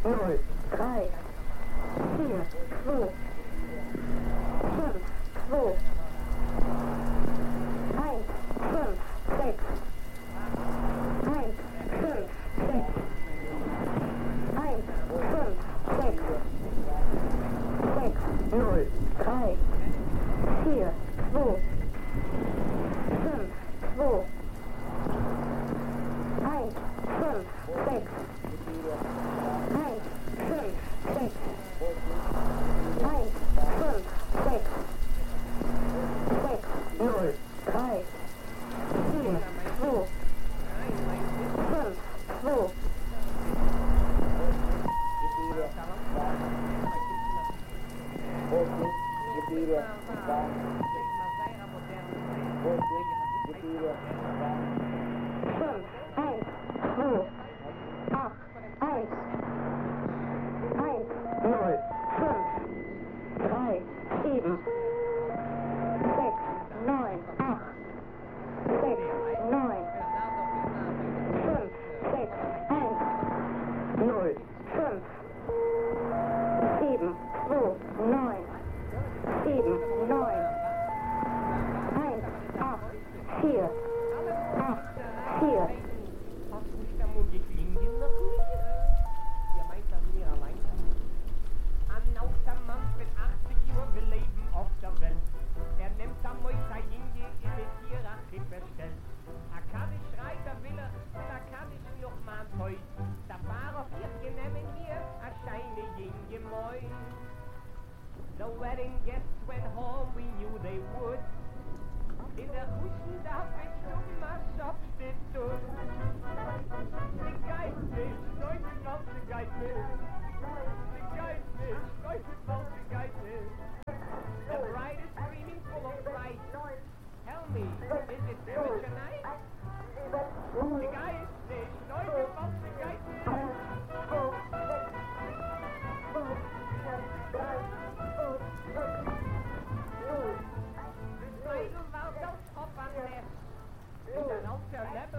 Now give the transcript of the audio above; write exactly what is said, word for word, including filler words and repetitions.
null, drei, vier, zwei, fünf, zwei, eins, fünf, sechs, eins, fünf, sechs, eins, fünf, sechs, sechs, null, drei, vier, zwei, fünf, zwei, eins, fünf, sechs, eins, fünf, sechs, eins, fünf, sechs, sechs, null, drei, vier, zwei, fünf, zwei, fünf, eins, zwei, acht, eins, eins, null, fünf, drei, sieben, sechs, neun, acht, sechs, neun, fünf, sechs, eins, null, fünf, sieben, zwei, neun, sieben, neun, eins, acht, vier, acht, vier. Hast du nicht einmal geklingelt nach mir? Ihr meint das mir allein? Ein alter Mann mit achtzig Jahren, wir leben auf der Welt. Er nimmt am Mäuser Jinge, in die Hierarchie bestellt. Er kann nicht schreien, der will er, und er kann nicht noch mal heut. Der Fahrer wird genommen hier, a shiny Jinge Moi. The wedding guests went home, we knew they would. In der Huschen darf ich schon mal Substitut. Die Geistig, Leute auf die Geistig. Die Geistig, Leute auf die Geistig. The bride is screaming full of fright. Tell me, is it amateur night? Die Geistig, Leute auf die Geistig. Nest. In der Lauf der Leppe